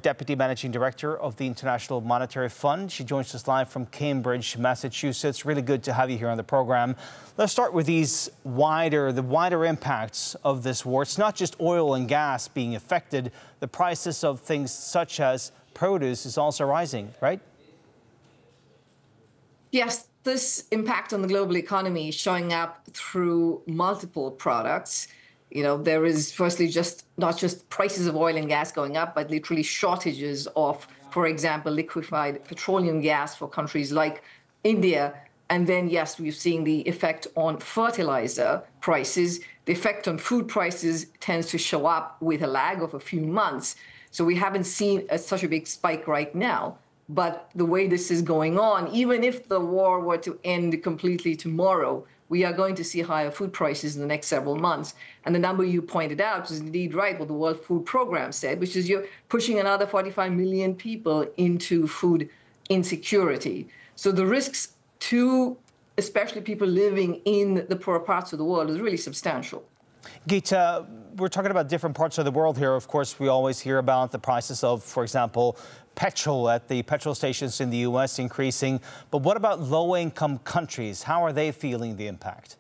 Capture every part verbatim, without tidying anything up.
Deputy Managing Director of the International Monetary Fund. She joins us live from Cambridge, Massachusetts. Really good to have you here on the program. Let's start with these wider, the wider impacts of this war. It's not just oil and gas being affected. The prices of things such as produce is also rising, right? Yes, this impact on the global economy is showing up through multiple products. You know, there is firstly just not just prices of oil and gas going up, but literally shortages of, for example, liquefied petroleum gas for countries like India. And then, yes, we're seeing the effect on fertilizer prices. The effect on food prices tends to show up with a lag of a few months. So we haven't seen a, such a big spike right now. But the way this is going on, even if the war were to end completely tomorrow, we are going to see higher food prices in the next several months. And the number you pointed out is indeed right, what the World Food Program said, which is you're pushing another forty-five million people into food insecurity. So the risks to especially people living in the poorer parts of the world is really substantial. Geeta, we're talking about different parts of the world here. Of course, we always hear about the prices of, for example, petrol at the petrol stations in the U S increasing. But what about low-income countries? How are they feeling the impact?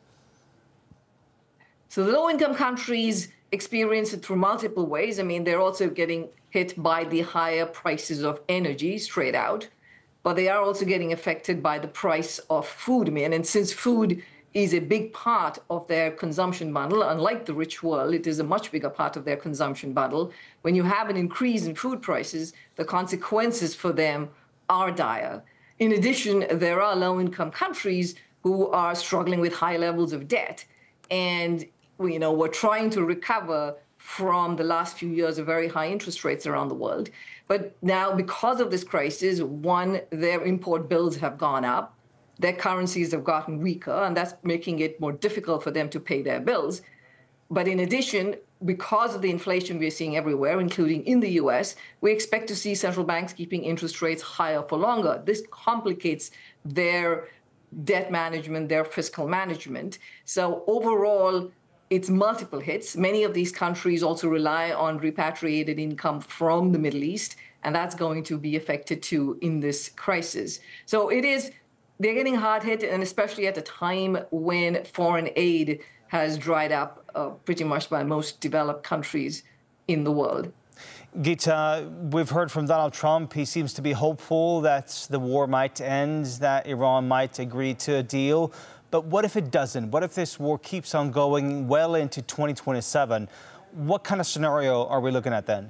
So the low-income countries experience it through multiple ways. I mean, they're also getting hit by the higher prices of energy straight out, but they are also getting affected by the price of food. I mean, and since food is a big part of their consumption bundle. Unlike the rich world, it is a much bigger part of their consumption bundle. When you have an increase in food prices, the consequences for them are dire. In addition, there are low-income countries who are struggling with high levels of debt. And, you know, we're trying to recover from the last few years of very high interest rates around the world. But now, because of this crisis, one, their import bills have gone up. Their currencies have gotten weaker, and that's making it more difficult for them to pay their bills. But in addition, because of the inflation we're seeing everywhere, including in the U S, we expect to see central banks keeping interest rates higher for longer. This complicates their debt management, their fiscal management. So overall, it's multiple hits. Many of these countries also rely on repatriated income from the Middle East, and that's going to be affected too in this crisis. So it is They're getting hard hit, and especially at a time when foreign aid has dried up uh, pretty much by most developed countries in the world. Geeta, we've heard from Donald Trump. He seems to be hopeful that the war might end, that Iran might agree to a deal. But what if it doesn't? What if this war keeps on going well into twenty twenty-seven? What kind of scenario are we looking at then?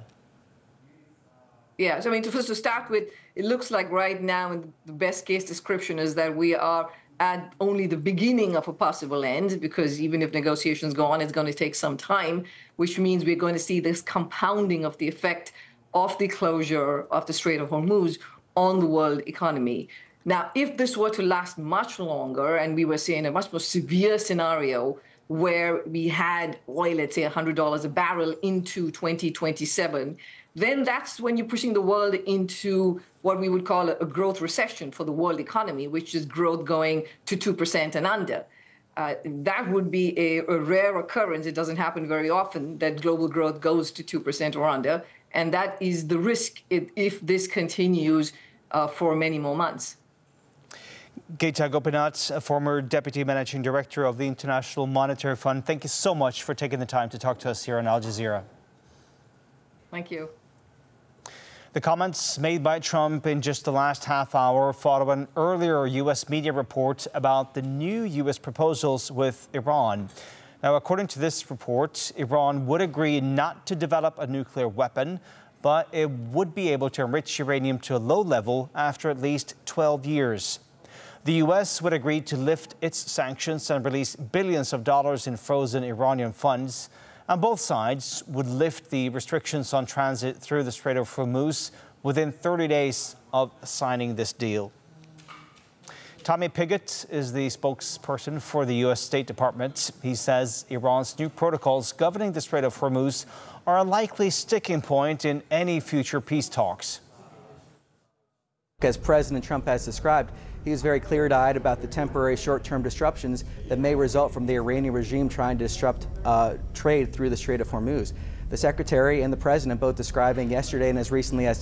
Yeah, so I mean, to, first to start with, it looks like right now the best case description is that we are at only the beginning of a possible end, because even if negotiations go on, it's going to take some time, which means we're going to see this compounding of the effect of the closure of the Strait of Hormuz on the world economy. Now, if this were to last much longer and we were seeing a much more severe scenario where we had oil, let's say one hundred dollars a barrel into twenty twenty-seven, then that's when you're pushing the world into what we would call a growth recession for the world economy, which is growth going to two percent and under. Uh, that would be a, a rare occurrence. It doesn't happen very often that global growth goes to two percent or under. And that is the risk if, if this continues uh, for many more months. Geeta Gopinath, a former Deputy Managing Director of the International Monetary Fund, thank you so much for taking the time to talk to us here on Al Jazeera. Thank you. The comments made by Trump in just the last half hour follow an earlier U S media report about the new U S proposals with Iran. Now, according to this report, Iran would agree not to develop a nuclear weapon, but it would be able to enrich uranium to a low level after at least twelve years. The U S would agree to lift its sanctions and release billions of dollars in frozen Iranian funds. And both sides would lift the restrictions on transit through the Strait of Hormuz within thirty days of signing this deal. Tommy Pigott is the spokesperson for the U S State Department. He says Iran's new protocols governing the Strait of Hormuz are a likely sticking point in any future peace talks. As President Trump has described, he is very clear-eyed about the temporary short-term disruptions that may result from the Iranian regime trying to disrupt uh, trade through the Strait of Hormuz. The Secretary and the President both describing yesterday and as recently as